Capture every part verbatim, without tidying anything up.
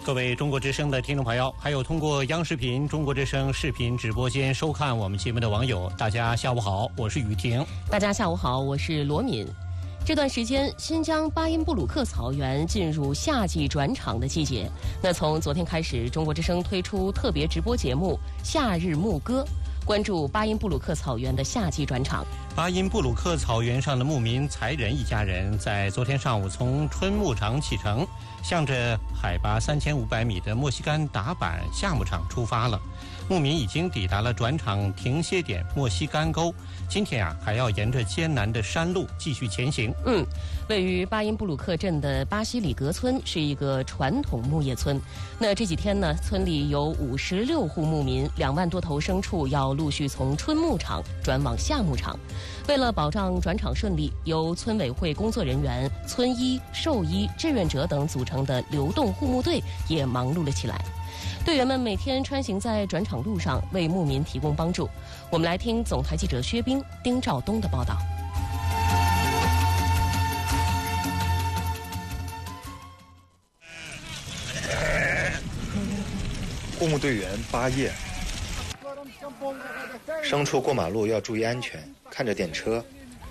各位中国之声的听众朋友，还有通过央视频、中国之声视频直播间收看我们节目的网友，大家下午好，我是雨婷。 大家下午好，我是罗敏。这段时间，新疆巴音布鲁克草原进入夏季转场的季节。那从昨天开始，中国之声推出特别直播节目《夏日牧歌》，关注巴音布鲁克草原的夏季转场。 巴音布鲁克草原上的牧民才仁一家人，在昨天上午从春牧场启程，向着海拔三千五百米的墨西干达坂夏牧场出发了。牧民已经抵达了转场停歇点墨西干沟，今天啊还要沿着艰难的山路继续前行。 嗯，位于巴音布鲁克镇的巴西里格村是一个传统牧业村。那这几天呢，村里有五十六户牧民，两万多头牲畜要陆续从春牧场转往夏牧场。为了保障转场顺利，由村委会工作人员、村医、兽医、志愿者等组成的流动护牧队也忙碌了起来。队员们每天穿行在转场路上，为牧民提供帮助。我们来听总台记者薛冰、丁兆东的报道。 护牧队员巴叶，牲畜过马路要注意安全，看着电车。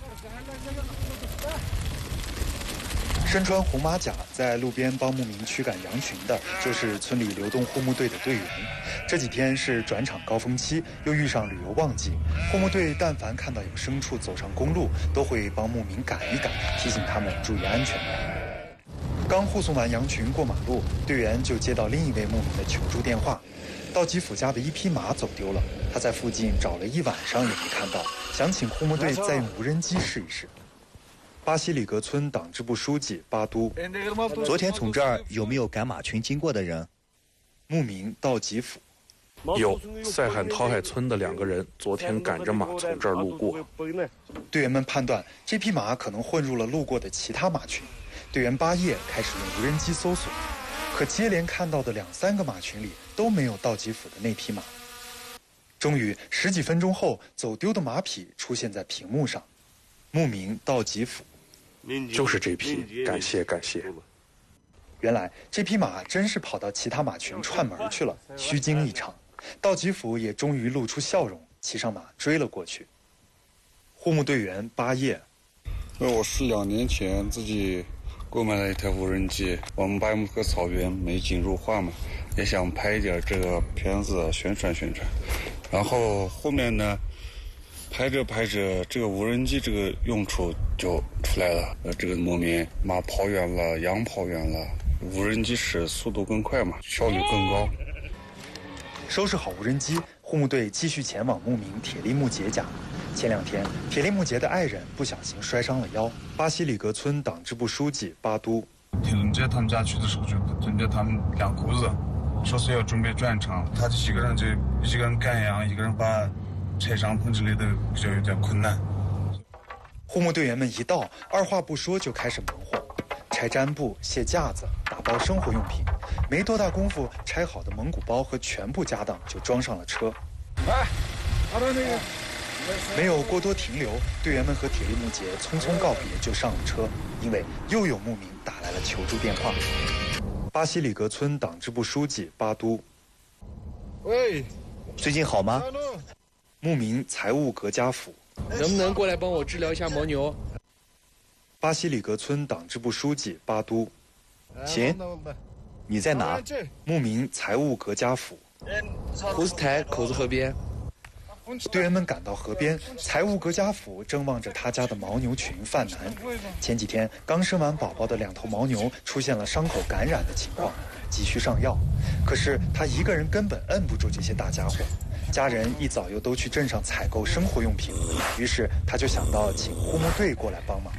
身穿红马甲在路边帮牧民驱赶羊群的，就是村里流动护牧队的队员。这几天是转场高峰期，又遇上旅游旺季，护牧队但凡看到有牲畜走上公路，都会帮牧民赶一赶，提醒他们注意安全。刚护送完羊群过马路，队员就接到另一位牧民的求助电话。道吉甫家的一匹马走丢了，他在附近找了一晚上也没看到，想请护牧队再用无人机试一试。巴西里格村党支部书记巴都， 昨天从这儿有没有赶马群经过的人？ 牧民道吉甫， 有塞罕陶海村的两个人昨天赶着马从这儿路过。 队员们判断这匹马可能混入了路过的其他马群，队员巴叶开始用无人机搜索，可接连看到的两三个马群里都没有道吉甫的那匹马。终于十几分钟后，走丢的马匹出现在屏幕上，牧民道吉甫， 就是这匹，感谢感谢。 原来这匹马真是跑到其他马群串门去了，虚惊一场。道吉甫也终于露出笑容，骑上马追了过去。护牧队员巴叶， 我是两年前自己购买了一台无人机，我们巴音布鲁克草原美景如画嘛，也想拍一点这个片子宣传宣传。然后后面呢，拍着拍着，这个无人机这个用处就出来了。呃，这个牧民马跑远了，羊跑远了，无人机使速度更快嘛，效率更高。 收拾好无人机，护牧队继续前往牧民铁力木杰家。前两天，铁力木杰的爱人不小心摔伤了腰。巴西里格村党支部书记巴都， 铁力木杰他们家去的时候，就跟着他们两口子说是要准备转场，他几个人就一个人赶羊，一个人把拆帐篷之类的，比较有点困难。 护牧队员们一到，二话不说就开始忙活，拆毡布、卸架子、打包生活用品。没多大功夫，拆好的蒙古包和全部家当就装上了车。 哎，拿着那个。 没有过多停留，队员们和铁力木杰匆匆告别就上了车，因为又有牧民打来了求助电话。巴西里格村党支部书记巴都， 喂，最近好吗？ 牧民财务格加甫， 能不能过来帮我治疗一下牦牛？ 巴西里格村党支部书记巴都， 行，你在哪？ 牧民财务格加甫， 胡斯台口子河边。 队员们赶到河边，财务格加甫正望着他家的牦牛群犯难。前几天刚生完宝宝的两头牦牛出现了伤口感染的情况，急需上药。可是他一个人根本摁不住这些大家伙，家人一早又都去镇上采购生活用品，于是他就想到请护牧队过来帮忙。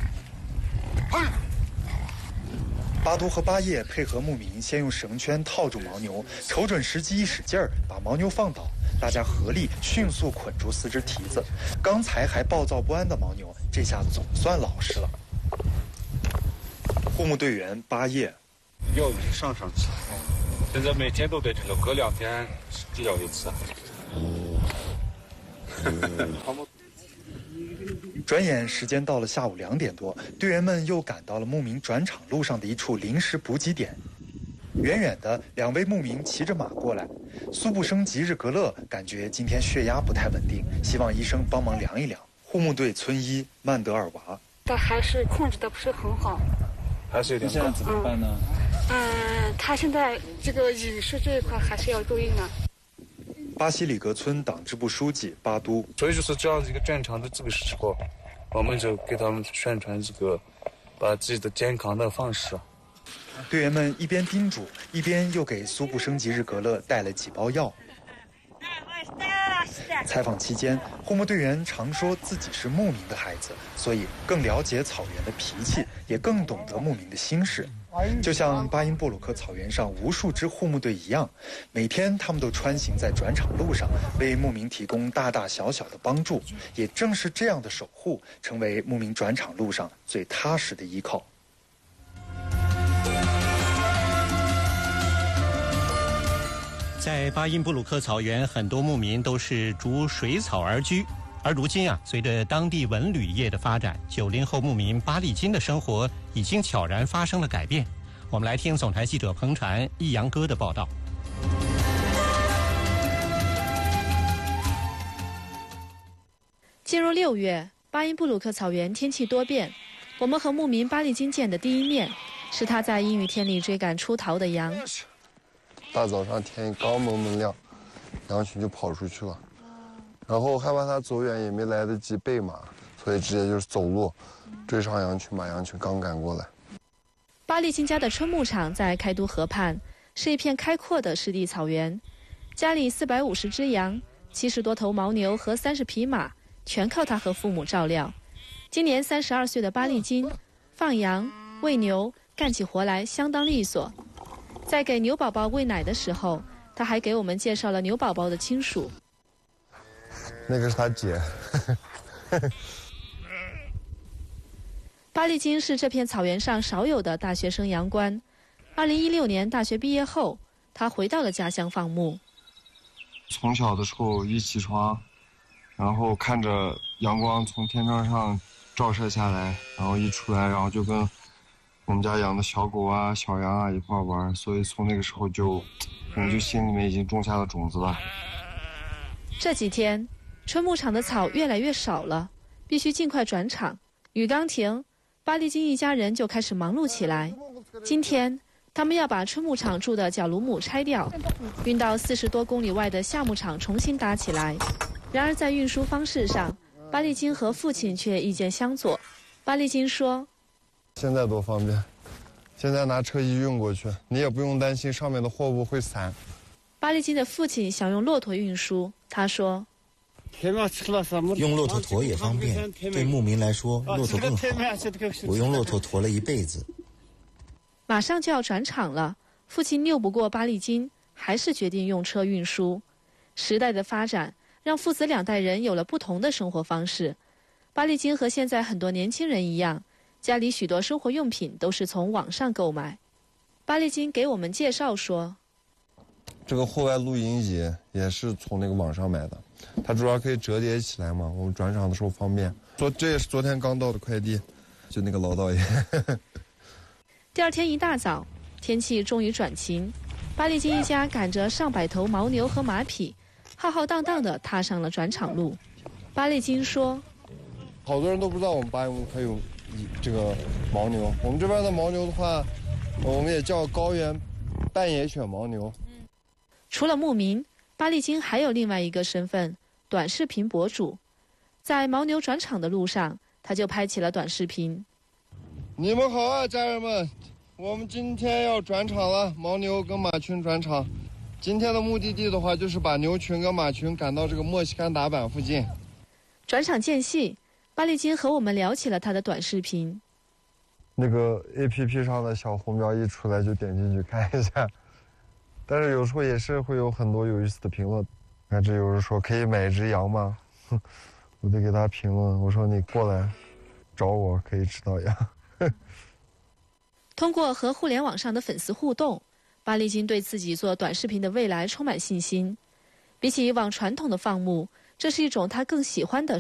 巴都和巴叶配合牧民，先用绳圈套住牦牛，瞅准时机一使劲儿，把牦牛放倒。大家合力迅速捆住四只蹄子，刚才还暴躁不安的牦牛，这下总算老实了。护牧队员巴叶， 药已经上上去了，现在每天都得治疗，隔两天治疗一次。 转眼时间到了下午两点多，队员们又赶到了牧民转场路上的一处临时补给点。 远远的，两位牧民骑着马过来。苏布生吉日格勒感觉今天血压不太稳定，希望医生帮忙量一量。护牧队村医曼德尔娃， 他还是控制的不是很好， 还是有点高。 现在怎么办呢？ 嗯、呃，他现在这个饮食这一块还是要注意呢。 巴西里格村党支部书记巴都， 所以就是这样一个正常的这个时候，我们就给他们宣传这个，把自己的健康的方式。 队员们一边叮嘱，一边又给苏布生吉日格勒带了几包药。采访期间，护牧队员常说自己是牧民的孩子，所以更了解草原的脾气，也更懂得牧民的心事。就像巴音布鲁克草原上无数支护牧队一样，每天他们都穿行在转场路上，为牧民提供大大小小的帮助。也正是这样的守护，成为牧民转场路上最踏实的依靠。 在巴音布鲁克草原，很多牧民都是逐水草而居。而如今啊，随着当地文旅业的发展，九零后牧民巴利金的生活已经悄然发生了改变。我们来听总台记者彭传、易阳哥的报道。 进入六月，巴音布鲁克草原天气多变。我们和牧民巴利金见的第一面，是他在阴雨天里追赶出逃的羊。 大早上天刚蒙蒙亮，羊群就跑出去了，然后害怕它走远，也没来得及备马，所以直接就是走路追上羊群，把羊群刚赶过来。 巴利金家的春牧场在开都河畔，是一片开阔的湿地草原。家里四百五十只羊，七十多头牦牛和三十匹马，全靠他和父母照料。今年三十二岁的巴利金，放羊、喂牛，干起活来相当利索。在给牛宝宝喂奶的时候，他还给我们介绍了牛宝宝的亲属。 那个是他姐。 巴利金是这片草原上少有的大学生羊倌。二零一六年大学毕业后，他回到了家乡放牧。 从小的时候一起床，然后看着阳光从天窗上照射下来，然后一出来，然后就跟我们家养的小狗啊、小羊啊一块玩，所以从那个时候就，可能就心里面已经种下了种子了。 这几天，春牧场的草越来越少了，必须尽快转场。雨刚停，巴利金一家人就开始忙碌起来。今天，他们要把春牧场住的角鲁姆拆掉，运到四十多公里外的夏牧场重新搭起来。然而在运输方式上，巴利金和父亲却意见相左。巴利金说：“ 现在多方便，现在拿车一运过去，你也不用担心上面的货物会散。” 巴利金的父亲想用骆驼运输，他说：“ 用骆驼驮也方便，对牧民来说，骆驼更好。我用骆驼驮了一辈子。” 马上就要转场了，父亲拗不过巴利金，还是决定用车运输。时代的发展让父子两代人有了不同的生活方式。巴利金和现在很多年轻人一样，家里许多生活用品都是从网上购买。巴利金给我们介绍说， 这个户外露营椅也是从那个网上买的，它主要可以折叠起来嘛，我们转场的时候方便。昨这也是昨天刚到的快递，就那个老道爷。 第二天一大早，天气终于转晴，巴利金一家赶着上百头牦牛和马匹，浩浩荡荡地踏上了转场路。巴利金说：“ 好多人都不知道我们巴音布鲁克有这个牦牛，我们这边的牦牛的话，我们也叫高原半野犬牦牛。” 除了牧民，巴利金还有另外一个身份——短视频博主。在牦牛转场的路上，他就拍起了短视频。 你们好啊，家人们！我们今天要转场了，牦牛跟马群转场。今天的目的地的话，就是把牛群跟马群赶到这个墨西干打板附近。 转场间隙，巴利金和我们聊起了他的短视频。 那个 A P P 上的小红标一出来就点进去看一下，但是有时候也是会有很多有意思的评论。看这有人说可以买一只羊吗？我得给他评论，我说你过来找我可以吃到羊。 通过和互联网上的粉丝互动，巴利金对自己做短视频的未来充满信心。比起以往传统的放牧，这是一种他更喜欢的